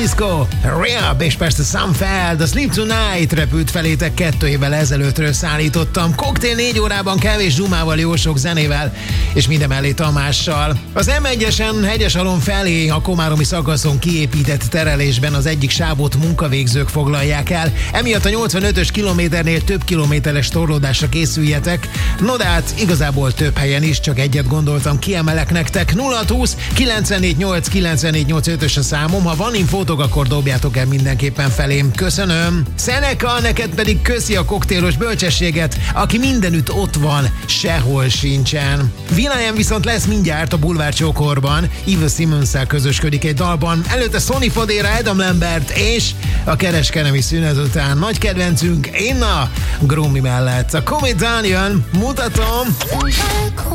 Disco, Rehab és persze Sunfeld, a Sleep Tonight repült felétek 2 évvel ezelőttről szállítottam. Koktél 4 órában kevés zsumával, jó sok zenével, és mindemellé Tamással. Az M1-esen Hegyesalon felé a komáromi szakaszon kiépített terelésben az egyik sávot munkavégzők foglalják el, emiatt a 85-ös kilométernél több kilométeres torlódásra készüljetek. No de hát igazából több helyen is, csak egyet gondoltam, kiemelek nektek. 0620 948 948 a számom, ha van infótok, akkor dobjátok el mindenképpen felém. Köszönöm. Seneca, neked pedig köszi a koktélos bölcsességet, aki mindenütt ott van, sehol sincsen. Will.i.am viszont lesz mindjárt a Bulvár Csokorban, Eva Simmons-szel közösködik egy dalban, előtte Sonny Fodera, Adam Lambert és a kereskedelmi szünet után nagy kedvencünk Inna Grumi mellett. A Comet Daniel, mutatom!